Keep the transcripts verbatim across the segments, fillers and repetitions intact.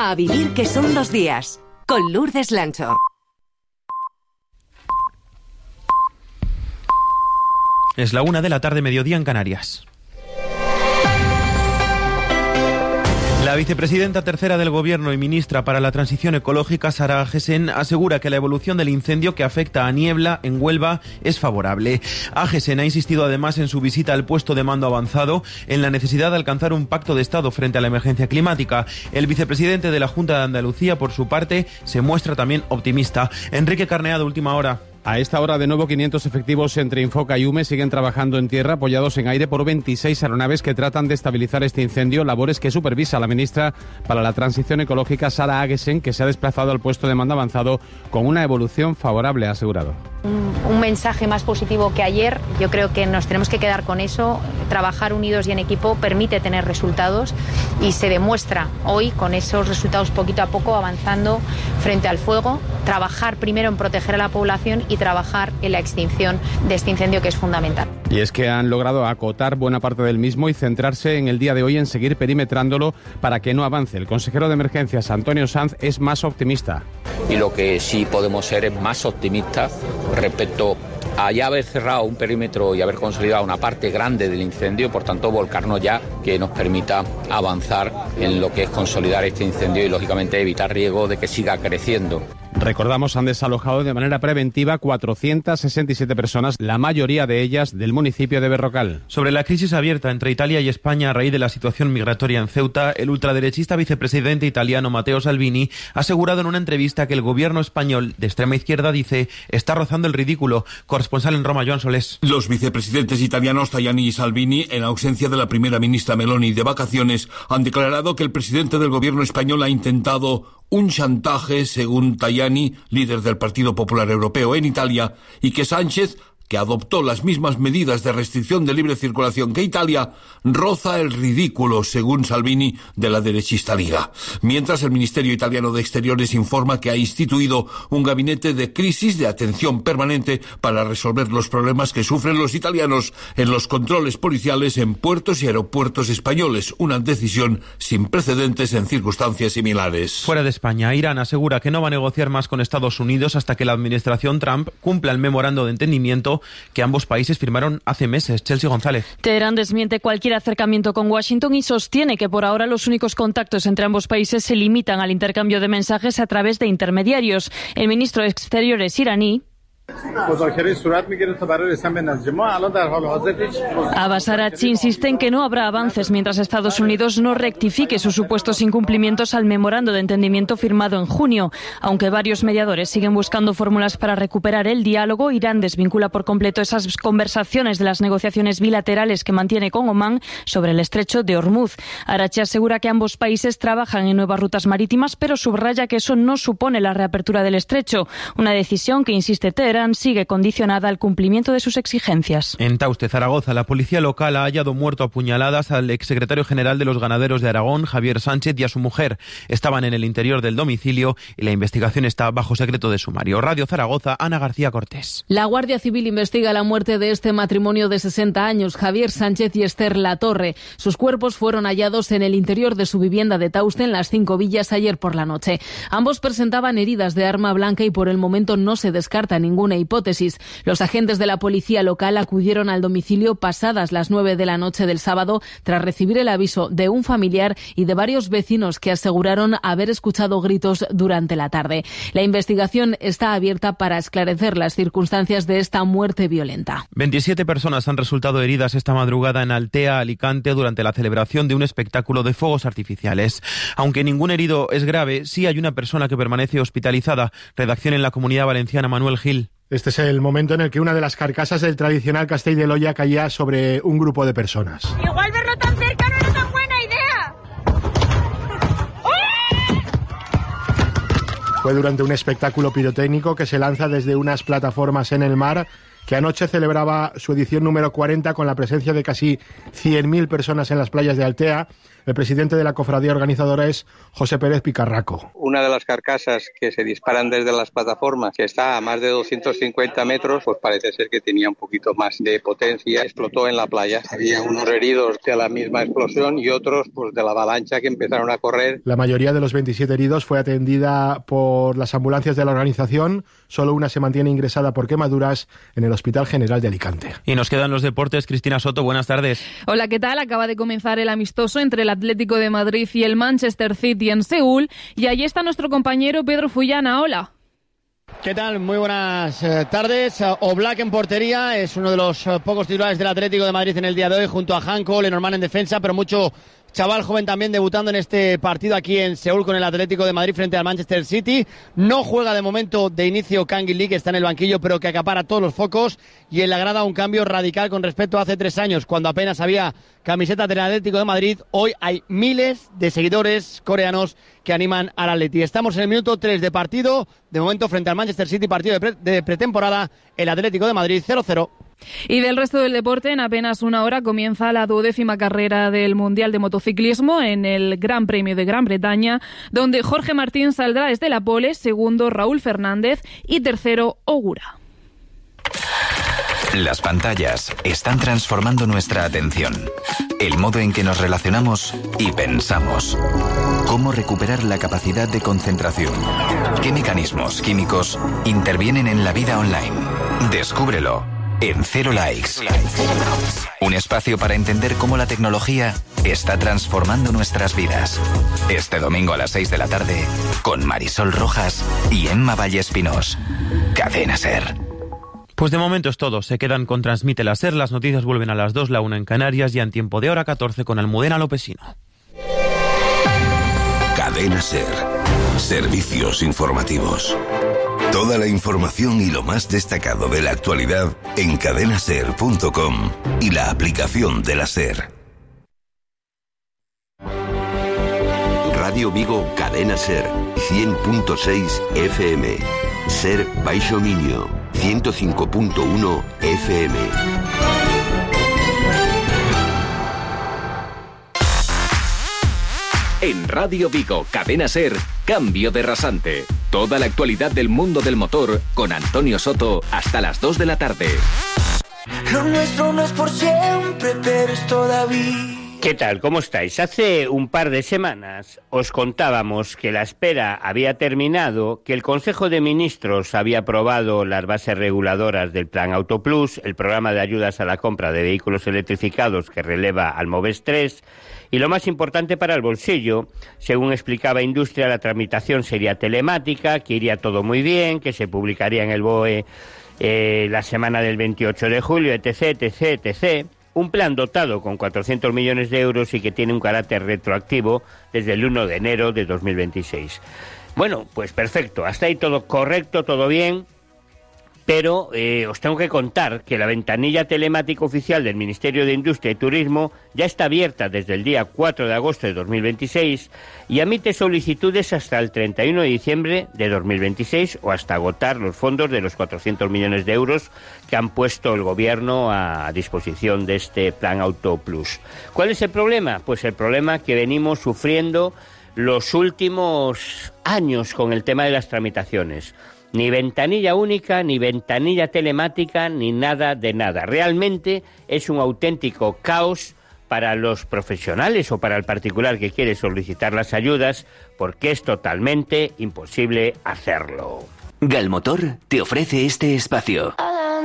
A vivir que son dos días, con Lourdes Lancho. Es la una de la tarde, mediodía en Canarias. La vicepresidenta tercera del Gobierno y ministra para la Transición Ecológica, Sara Agesen, asegura que la evolución del incendio que afecta a Niebla, en Huelva, es favorable. Agesen ha insistido además en su visita al puesto de mando avanzado en la necesidad de alcanzar un pacto de Estado frente a la emergencia climática. El vicepresidente de la Junta de Andalucía, por su parte, se muestra también optimista. Enrique Carneado, última hora. A esta hora, de nuevo, quinientos efectivos entre Infoca y U M E siguen trabajando en tierra, apoyados en aire por veintiséis aeronaves que tratan de estabilizar este incendio, labores que supervisa la ministra para la Transición Ecológica, Sara Agesen, que se ha desplazado al puesto de mando avanzado con una evolución favorable, ha asegurado. Un, un mensaje más positivo que ayer. Yo creo que nos tenemos que quedar con eso. Trabajar unidos y en equipo permite tener resultados y se demuestra hoy con esos resultados poquito a poco avanzando frente al fuego. Trabajar primero en proteger a la población y trabajar en la extinción de este incendio, que es fundamental. Y es que han logrado acotar buena parte del mismo y centrarse en el día de hoy en seguir perimetrándolo para que no avance. El consejero de Emergencias, Antonio Sanz, es más optimista. Y lo que sí podemos ser es más optimistas respecto a ya haber cerrado un perímetro y haber consolidado una parte grande del incendio, por tanto volcarnos ya, que nos permita avanzar en lo que es consolidar este incendio y lógicamente evitar riesgo de que siga creciendo. Recordamos, han desalojado de manera preventiva cuatrocientas sesenta y siete personas, la mayoría de ellas del municipio de Berrocal. Sobre la crisis abierta entre Italia y España a raíz de la situación migratoria en Ceuta, el ultraderechista vicepresidente italiano Matteo Salvini ha asegurado en una entrevista que el gobierno español de extrema izquierda, dice, está rozando el ridículo. Corresponsal en Roma, Joan Solés. Los vicepresidentes italianos Tajani y Salvini, en ausencia de la primera ministra Meloni de vacaciones, han declarado que el presidente del gobierno español ha intentado un chantaje, según Tajani, líder del Partido Popular Europeo en Italia, y que Sánchez, que adoptó las mismas medidas de restricción de libre circulación que Italia, roza el ridículo, según Salvini, de la derechista Liga. Mientras, el Ministerio Italiano de Exteriores informa que ha instituido un gabinete de crisis de atención permanente para resolver los problemas que sufren los italianos en los controles policiales en puertos y aeropuertos españoles, una decisión sin precedentes en circunstancias similares. Fuera de España, Irán asegura que no va a negociar más con Estados Unidos hasta que la administración Trump cumpla el memorando de entendimiento que ambos países firmaron hace meses. Chelsea González. Teherán desmiente cualquier acercamiento con Washington y sostiene que por ahora los únicos contactos entre ambos países se limitan al intercambio de mensajes a través de intermediarios. El ministro de Exteriores iraní Abbas Araghchi insiste en que no habrá avances mientras Estados Unidos no rectifique sus supuestos incumplimientos al memorando de entendimiento firmado en junio. Aunque varios mediadores siguen buscando fórmulas para recuperar el diálogo, Irán desvincula por completo esas conversaciones de las negociaciones bilaterales que mantiene con Omán sobre el estrecho de Hormuz. Araghchi asegura que ambos países trabajan en nuevas rutas marítimas, pero subraya que eso no supone la reapertura del estrecho, una decisión que, insiste Teherán, sigue condicionada al cumplimiento de sus exigencias. En Tauste, Zaragoza, la policía local ha hallado muerto a puñaladas al exsecretario general de los ganaderos de Aragón, Javier Sánchez, y a su mujer. Estaban en el interior del domicilio y la investigación está bajo secreto de sumario. Radio Zaragoza, Ana García Cortés. La Guardia Civil investiga la muerte de este matrimonio de sesenta años, Javier Sánchez y Esther Latorre. Sus cuerpos fueron hallados en el interior de su vivienda de Tauste, en las Cinco Villas, ayer por la noche. Ambos presentaban heridas de arma blanca y por el momento no se descarta ninguna hipótesis. Los agentes de la policía local acudieron al domicilio pasadas las nueve de la noche del sábado tras recibir el aviso de un familiar y de varios vecinos que aseguraron haber escuchado gritos durante la tarde. La investigación está abierta para esclarecer las circunstancias de esta muerte violenta. veintisiete personas han resultado heridas esta madrugada en Altea, Alicante, durante la celebración de un espectáculo de fuegos artificiales. Aunque ningún herido es grave, sí hay una persona que permanece hospitalizada. Redacción en la Comunidad Valenciana, Manuel Gil. Este es el momento en el que una de las carcasas del tradicional Castell de Loya caía sobre un grupo de personas. Igual verlo tan cerca no era tan buena idea. Fue durante un espectáculo pirotécnico que se lanza desde unas plataformas en el mar, que anoche celebraba su edición número cuarenta con la presencia de casi cien mil personas en las playas de Altea. El presidente de la cofradía organizadora es José Pérez Picarraco. Una de las carcasas que se disparan desde las plataformas, que está a más de doscientos cincuenta metros, pues parece ser que tenía un poquito más de potencia. Explotó en la playa. Había unos heridos de la misma explosión y otros pues de la avalancha que empezaron a correr. La mayoría de los veintisiete heridos fue atendida por las ambulancias de la organización. Solo una se mantiene ingresada por quemaduras en el Hospital General de Alicante. Y nos quedan los deportes. Cristina Soto, buenas tardes. Hola, ¿qué tal? Acaba de comenzar el amistoso entre el Atlético de Madrid y el Manchester City en Seúl. Y allí está nuestro compañero Pedro Fullana. Hola. ¿Qué tal? Muy buenas eh, tardes. Uh, Oblak en portería, es uno de los uh, pocos titulares del Atlético de Madrid en el día de hoy, junto a Hanko, Lenormand en defensa, pero mucho chaval joven también debutando en este partido aquí en Seúl con el Atlético de Madrid frente al Manchester City. No juega de momento de inicio Kang In Lee, que está en el banquillo, pero que acapara todos los focos, y en la grada un cambio radical con respecto a hace tres años, cuando apenas había camiseta del Atlético de Madrid. Hoy hay miles de seguidores coreanos que animan al Atleti. Estamos en el minuto tres de partido, de momento frente al Manchester City, partido de, pre- de pretemporada, el Atlético de Madrid cero cero. Y del resto del deporte, en apenas una hora comienza la duodécima carrera del Mundial de Motociclismo en el Gran Premio de Gran Bretaña, donde Jorge Martín saldrá desde la pole, segundo Raúl Fernández y tercero Ogura. Las pantallas están transformando nuestra atención, el modo en que nos relacionamos y pensamos. ¿Cómo recuperar la capacidad de concentración? ¿Qué mecanismos químicos intervienen en la vida online? Descúbrelo en Cero Likes. Un espacio para entender cómo la tecnología está transformando nuestras vidas. Este domingo a las seis de la tarde, con Marisol Rojas y Emma Vallespinós. Cadena SER. Pues de momento es todo. Se quedan con Transmite la SER. Las noticias vuelven a las dos, la una en Canarias, y en tiempo de hora catorce con Almudena Lopesino. Cadena SER. Servicios informativos. Toda la información y lo más destacado de la actualidad en cadena ser punto com y la aplicación de la SER. Radio Vigo, Cadena SER, cien punto seis F M. SER Baixo Miño, ciento cinco punto uno F M. En Radio Vigo, Cadena SER, Cambio de Rasante. Toda la actualidad del mundo del motor con Antonio Soto hasta las dos de la tarde. Lo nuestro no es por siempre, pero es todavía. ¿Qué tal? ¿Cómo estáis? Hace un par de semanas os contábamos que la espera había terminado, que el Consejo de Ministros había aprobado las bases reguladoras del Plan Autoplus, el programa de ayudas a la compra de vehículos electrificados que releva al Moves tres, y lo más importante para el bolsillo, según explicaba Industria, la tramitación sería telemática, que iría todo muy bien, que se publicaría en el B O E eh, la semana del veintiocho de julio, etc, etc, etc. Un plan dotado con cuatrocientos millones de euros y que tiene un carácter retroactivo desde el uno de enero de dos mil veintiséis. Bueno, pues perfecto, hasta ahí todo correcto, todo bien, pero eh, os tengo que contar que la ventanilla telemática oficial del Ministerio de Industria y Turismo ya está abierta desde el día cuatro de agosto de dos mil veintiséis y admite solicitudes hasta el treinta y uno de diciembre de dos mil veintiséis o hasta agotar los fondos de los cuatrocientos millones de euros que han puesto el Gobierno a disposición de este Plan Auto Plus. ¿Cuál es el problema? Pues el problema que venimos sufriendo los últimos años con el tema de las tramitaciones. Ni ventanilla única, ni ventanilla telemática, ni nada de nada. Realmente es un auténtico caos para los profesionales o para el particular que quiere solicitar las ayudas, porque es totalmente imposible hacerlo. Galmotor te ofrece este espacio.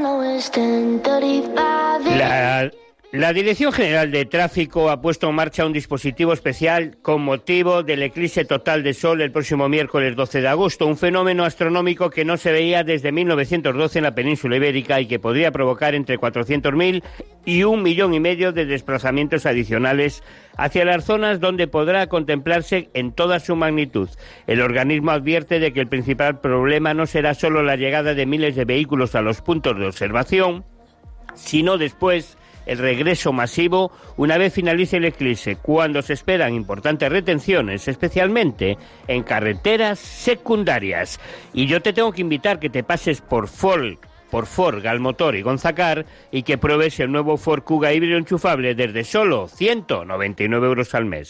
La... La Dirección General de Tráfico ha puesto en marcha un dispositivo especial con motivo del eclipse total de sol el próximo miércoles doce de agosto, un fenómeno astronómico que no se veía desde mil novecientos doce en la península ibérica y que podría provocar entre cuatrocientos mil y un millón y medio de desplazamientos adicionales hacia las zonas donde podrá contemplarse en toda su magnitud. El organismo advierte de que el principal problema no será solo la llegada de miles de vehículos a los puntos de observación, sino después el regreso masivo una vez finalice el eclipse, cuando se esperan importantes retenciones, especialmente en carreteras secundarias. Y yo te tengo que invitar que te pases por Ford, por Ford, Galmotor y Gonzacar y que pruebes el nuevo Ford Kuga híbrido enchufable desde solo ciento noventa y nueve euros al mes.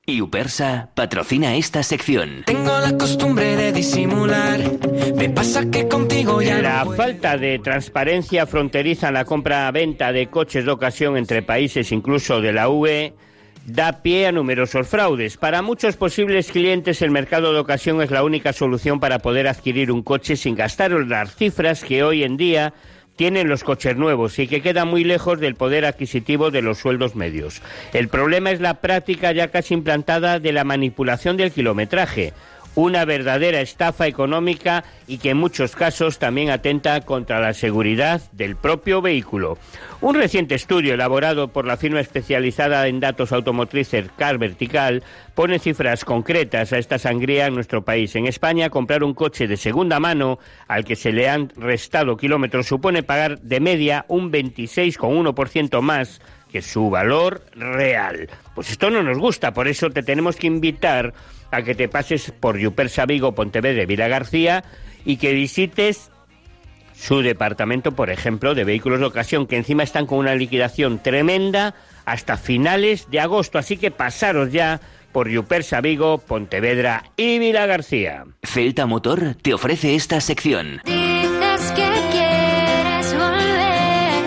Y Upersa patrocina esta sección. Tengo la costumbre de disimular. Me pasa que contigo ya La no puedo. falta de transparencia fronteriza en la compra-venta de coches de ocasión entre países, incluso de la U E, da pie a numerosos fraudes. Para muchos posibles clientes, el mercado de ocasión es la única solución para poder adquirir un coche sin gastar las cifras que hoy en día tienen los coches nuevos y que quedan muy lejos del poder adquisitivo de los sueldos medios. El problema es la práctica ya casi implantada de la manipulación del kilometraje, una verdadera estafa económica y que en muchos casos también atenta contra la seguridad del propio vehículo. Un reciente estudio elaborado por la firma especializada en datos automotrices Car Vertical pone cifras concretas a esta sangría en nuestro país. En España, comprar un coche de segunda mano al que se le han restado kilómetros supone pagar de media un veintiséis coma uno por ciento más que su valor real. Pues esto no nos gusta, por eso te tenemos que invitar a que te pases por Yupersa Vigo, Pontevedra y Vilagarcía y que visites su departamento, por ejemplo, de vehículos de ocasión, que encima están con una liquidación tremenda hasta finales de agosto. Así que pasaros ya por Yupersa Vigo, Pontevedra y Vilagarcía. Celta Motor te ofrece esta sección. Dices que quieres volver.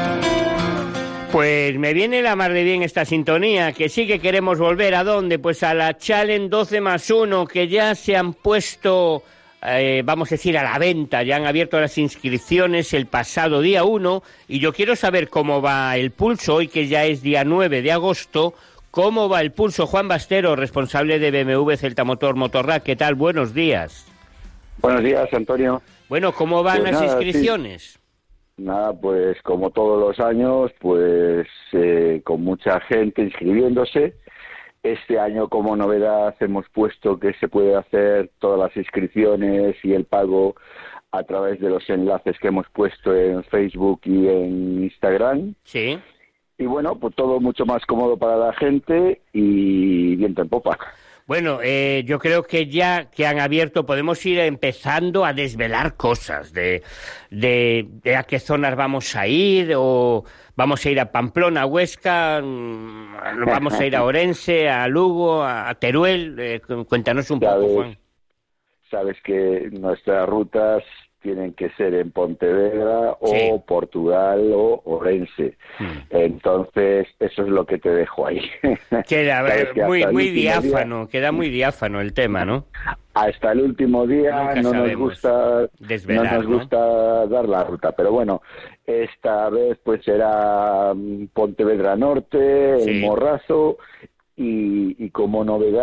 Pues me viene la mar de bien esta sintonía, que sí que queremos volver. ¿A dónde? Pues a la Challenge doce más uno, que ya se han puesto... Eh, vamos a decir, a la venta. Ya han abierto las inscripciones el pasado día uno y yo quiero saber cómo va el pulso, hoy que ya es día nueve de agosto, cómo va el pulso. Juan Bastero, responsable de B M W Celta Motor Motorrad, ¿qué tal? Buenos días. Buenos días, Antonio. Bueno, ¿cómo van Pues las nada, inscripciones? Sí. Nada, pues como todos los años, pues eh, con mucha gente inscribiéndose. Este año, como novedad, hemos puesto que se puede hacer todas las inscripciones y el pago a través de los enlaces que hemos puesto en Facebook y en Instagram. Sí. Y bueno, pues todo mucho más cómodo para la gente y viento en popa. Bueno, eh, yo creo que ya que han abierto podemos ir empezando a desvelar cosas de, de, de a qué zonas vamos a ir, o vamos a ir a Pamplona, a Huesca, vamos a ir a Orense, a Lugo, a Teruel. Eh, cuéntanos un sabes, poco, Juan. Sabes que nuestras rutas tienen que ser en Pontevedra o Sí. Portugal o Orense. Mm. Entonces, eso es lo que te dejo ahí. Queda Sabes que muy, hasta el muy último día- diáfano, queda muy diáfano el tema, ¿no? Hasta el último día Nunca no nos sabemos gusta desvelar, no nos ¿no? gusta dar la ruta, pero bueno, esta vez pues será mm, Pontevedra Norte, Sí. el Morrazo y, y como novedad